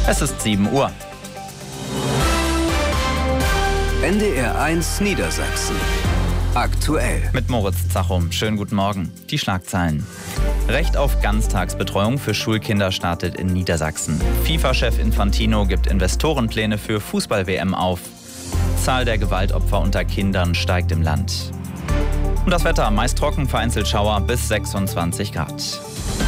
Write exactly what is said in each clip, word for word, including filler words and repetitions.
Es ist sieben Uhr. N D R eins Niedersachsen. Aktuell. Mit Moritz Zachum. Schönen guten Morgen. Die Schlagzeilen. Recht auf Ganztagsbetreuung für Schulkinder startet in Niedersachsen. FIFA-Chef Infantino gibt Investorenpläne für Fußball-W M auf. Zahl der Gewaltopfer unter Kindern steigt im Land. Und das Wetter, meist trocken, vereinzelt Schauer bis sechsundzwanzig Grad.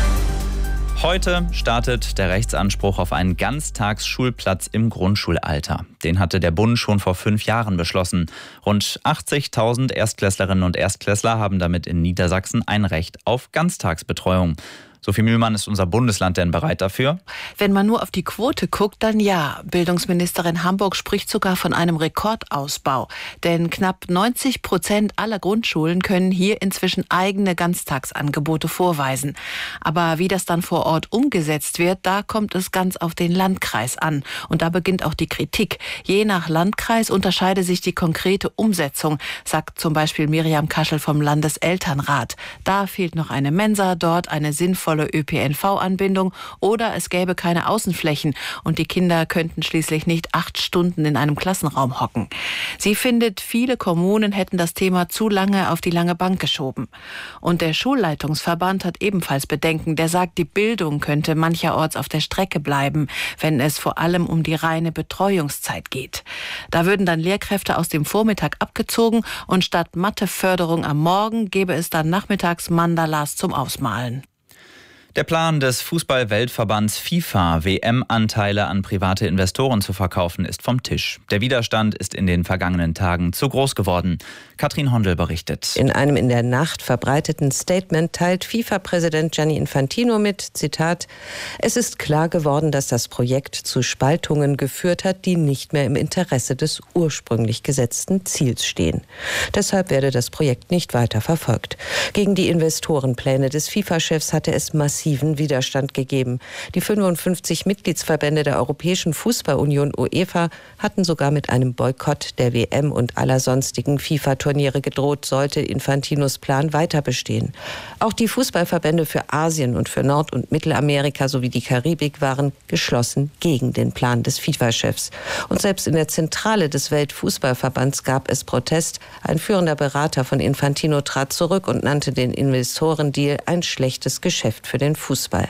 Heute startet der Rechtsanspruch auf einen Ganztagsschulplatz im Grundschulalter. Den hatte der Bund schon vor fünf Jahren beschlossen. Rund achtzigtausend Erstklässlerinnen und Erstklässler haben damit in Niedersachsen ein Recht auf Ganztagsbetreuung. Sophie Mühlmann, ist unser Bundesland denn bereit dafür? Wenn man nur auf die Quote guckt, dann ja. Bildungsministerin Hamburg spricht sogar von einem Rekordausbau. Denn knapp neunzig Prozent aller Grundschulen können hier inzwischen eigene Ganztagsangebote vorweisen. Aber wie das dann vor Ort umgesetzt wird, da kommt es ganz auf den Landkreis an. Und da beginnt auch die Kritik. Je nach Landkreis unterscheide sich die konkrete Umsetzung, sagt zum Beispiel Miriam Kaschel vom Landeselternrat. Da fehlt noch eine Mensa, dort eine sinnvolle Ö P N V-Anbindung oder es gäbe keine Außenflächen und die Kinder könnten schließlich nicht acht Stunden in einem Klassenraum hocken. Sie findet, viele Kommunen hätten das Thema zu lange auf die lange Bank geschoben. Und der Schulleitungsverband hat ebenfalls Bedenken. Der sagt, die Bildung könnte mancherorts auf der Strecke bleiben, wenn es vor allem um die reine Betreuungszeit geht. Da würden dann Lehrkräfte aus dem Vormittag abgezogen und statt Matheförderung am Morgen gäbe es dann nachmittags Mandalas zum Ausmalen. Der Plan des Fußball-Weltverbands FIFA, W M-Anteile an private Investoren zu verkaufen, ist vom Tisch. Der Widerstand ist in den vergangenen Tagen zu groß geworden. Katrin Hondel berichtet. In einem in der Nacht verbreiteten Statement teilt FIFA-Präsident Gianni Infantino mit, Zitat, es ist klar geworden, dass das Projekt zu Spaltungen geführt hat, die nicht mehr im Interesse des ursprünglich gesetzten Ziels stehen. Deshalb werde das Projekt nicht weiter verfolgt. Gegen die Investorenpläne des FIFA-Chefs hatte es massiv Widerstand gegeben. Die fünfundfünfzig Mitgliedsverbände der Europäischen Fußballunion UEFA hatten sogar mit einem Boykott der W M und aller sonstigen FIFA-Turniere gedroht, sollte Infantinos Plan weiter bestehen. Auch die Fußballverbände für Asien und für Nord- und Mittelamerika sowie die Karibik waren geschlossen gegen den Plan des FIFA-Chefs. Und selbst in der Zentrale des Weltfußballverbands gab es Protest. Ein führender Berater von Infantino trat zurück und nannte den Investorendeal ein schlechtes Geschäft für den Fußball.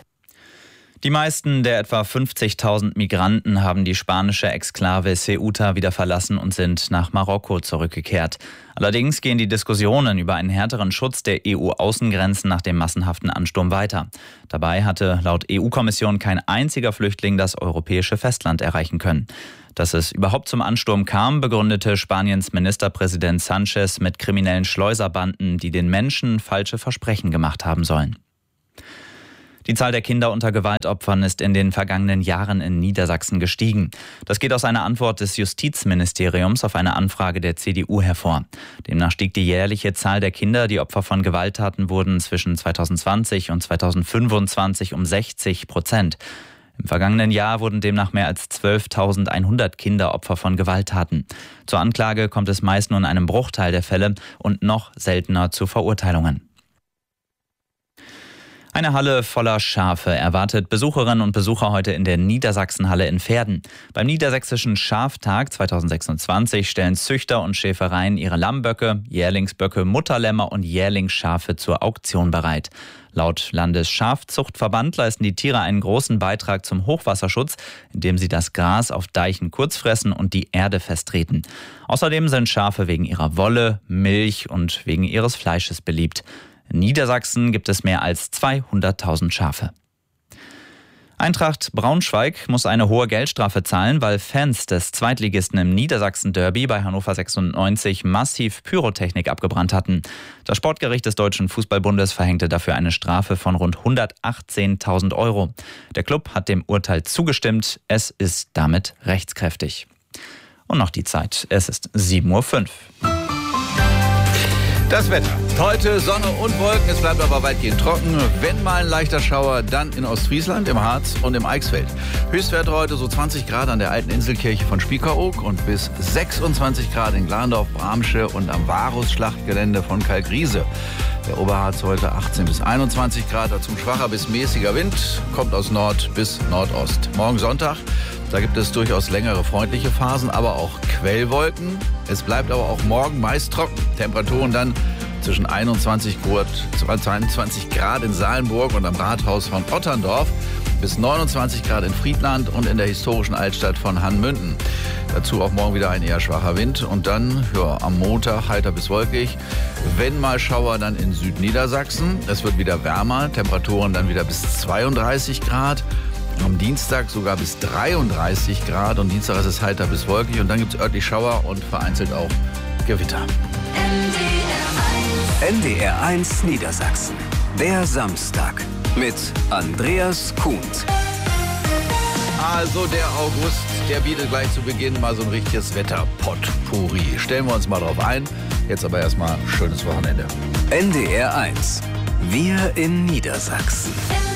Die meisten der etwa fünfzigtausend Migranten haben die spanische Exklave Ceuta wieder verlassen und sind nach Marokko zurückgekehrt. Allerdings gehen die Diskussionen über einen härteren Schutz der E U-Außengrenzen nach dem massenhaften Ansturm weiter. Dabei hatte laut E U-Kommission kein einziger Flüchtling das europäische Festland erreichen können. Dass es überhaupt zum Ansturm kam, begründete Spaniens Ministerpräsident Sánchez mit kriminellen Schleuserbanden, die den Menschen falsche Versprechen gemacht haben sollen. Die Zahl der Kinder unter Gewaltopfern ist in den vergangenen Jahren in Niedersachsen gestiegen. Das geht aus einer Antwort des Justizministeriums auf eine Anfrage der C D U hervor. Demnach stieg die jährliche Zahl der Kinder, die Opfer von Gewalttaten wurden, zwischen zweitausendzwanzig und zweitausendfünfundzwanzig um sechzig Prozent. Im vergangenen Jahr wurden demnach mehr als zwölftausendeinhundert Kinder Opfer von Gewalttaten. Zur Anklage kommt es meist nur in einem Bruchteil der Fälle und noch seltener zu Verurteilungen. Eine Halle voller Schafe erwartet Besucherinnen und Besucher heute in der Niedersachsenhalle in Verden. Beim Niedersächsischen Schaftag zweitausendsechsundzwanzig stellen Züchter und Schäfereien ihre Lammböcke, Jährlingsböcke, Mutterlämmer und Jährlingsschafe zur Auktion bereit. Laut Landesschafzuchtverband leisten die Tiere einen großen Beitrag zum Hochwasserschutz, indem sie das Gras auf Deichen kurz fressen und die Erde festtreten. Außerdem sind Schafe wegen ihrer Wolle, Milch und wegen ihres Fleisches beliebt. In Niedersachsen gibt es mehr als zweihunderttausend Schafe. Eintracht Braunschweig muss eine hohe Geldstrafe zahlen, weil Fans des Zweitligisten im Niedersachsen-Derby bei Hannover sechsundneunzig massiv Pyrotechnik abgebrannt hatten. Das Sportgericht des Deutschen Fußballbundes verhängte dafür eine Strafe von rund hundertachtzehntausend Euro. Der Klub hat dem Urteil zugestimmt. Es ist damit rechtskräftig. Und noch die Zeit. Es ist sieben Uhr fünf. Das Wetter. Heute Sonne und Wolken, es bleibt aber weitgehend trocken. Wenn mal ein leichter Schauer, dann in Ostfriesland, im Harz und im Eichsfeld. Höchstwerte heute so zwanzig Grad an der alten Inselkirche von Spiekeroog und bis sechsundzwanzig Grad in Glandorf, Bramsche und am Varus-Schlachtgelände von Kalkriese. Der Oberharz heute achtzehn bis einundzwanzig Grad, dazu ein schwacher bis mäßiger Wind, kommt aus Nord bis Nordost. Morgen Sonntag, da gibt es durchaus längere freundliche Phasen, aber auch Quellwolken. Es bleibt aber auch morgen meist trocken. Temperaturen dann zwischen einundzwanzig Grad, zweiundzwanzig Grad in Salenburg und am Rathaus von Otterndorf bis neunundzwanzig Grad in Friedland und in der historischen Altstadt von Hannmünden. Dazu auch morgen wieder ein eher schwacher Wind und dann ja, am Montag heiter bis wolkig. Wenn mal Schauer, dann in Südniedersachsen. Es wird wieder wärmer, Temperaturen dann wieder bis zweiunddreißig Grad. Am Dienstag sogar bis dreiunddreißig Grad und Dienstag ist es heiter bis wolkig und dann gibt es örtlich Schauer und vereinzelt auch Gewitter. N D R eins Niedersachsen. Der Samstag mit Andreas Kuhnt. Also der August, der bietet gleich zu Beginn mal so ein richtiges Wetter-Potpourri. Stellen wir uns mal drauf ein. Jetzt aber erstmal schönes Wochenende. N D R eins. Wir in Niedersachsen.